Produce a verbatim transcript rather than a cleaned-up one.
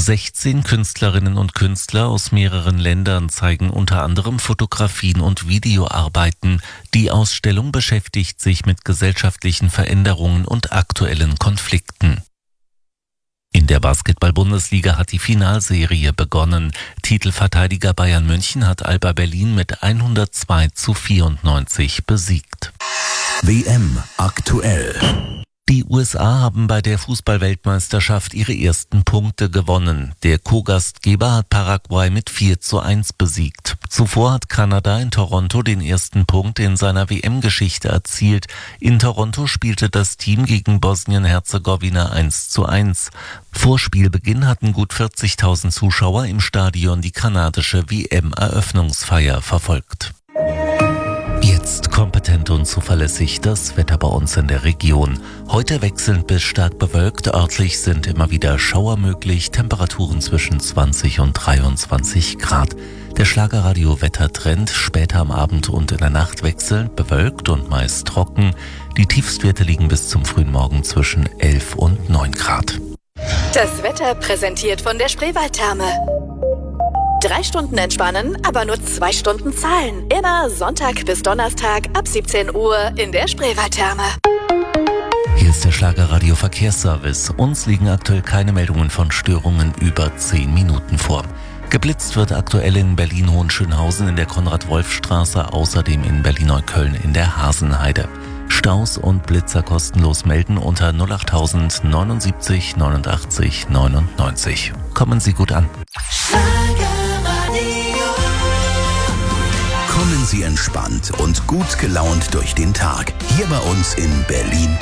sechzehn Künstlerinnen und Künstler aus mehreren Ländern zeigen unter anderem Fotografien und Videoarbeiten. Die Ausstellung beschäftigt sich mit gesellschaftlichen Veränderungen und aktuellen Konflikten. In der Basketball-Bundesliga hat die Finalserie begonnen. Titelverteidiger Bayern München hat Alba Berlin mit hundertzwei zu vierundneunzig besiegt. W M aktuell. Die U S A haben bei der Fußball-Weltmeisterschaft ihre ersten Punkte gewonnen. Der Co-Gastgeber hat Paraguay mit vier zu eins besiegt. Zuvor hat Kanada in Toronto den ersten Punkt in seiner W M-Geschichte erzielt. In Toronto spielte das Team gegen Bosnien-Herzegowina eins zu eins. Vor Spielbeginn hatten gut vierzigtausend Zuschauer im Stadion die kanadische W M-Eröffnungsfeier verfolgt. Jetzt kompetent und zuverlässig das Wetter bei uns in der Region. Heute wechselnd bis stark bewölkt, örtlich sind immer wieder Schauer möglich, Temperaturen zwischen zwanzig und dreiundzwanzig Grad. Der Schlagerradio-Wettertrend später am Abend und in der Nacht wechselnd bewölkt und meist trocken. Die Tiefstwerte liegen bis zum frühen Morgen zwischen elf und neun Grad. Das Wetter präsentiert von der Spreewaldtherme. Drei Stunden entspannen, aber nur zwei Stunden zahlen. Immer Sonntag bis Donnerstag ab siebzehn Uhr in der Spreewaldtherme. Hier ist der Schlagerradio Verkehrsservice. Uns liegen aktuell keine Meldungen von Störungen über zehn Minuten vor. Geblitzt wird aktuell in Berlin-Hohenschönhausen in der Konrad-Wolf-Straße, außerdem in Berlin-Neukölln in der Hasenheide. Staus und Blitzer kostenlos melden unter null acht null null neunundsiebzig neunundachtzig neunundneunzig. Kommen Sie gut an. Kommen Sie entspannt und gut gelaunt durch den Tag. Hier bei uns in Berlin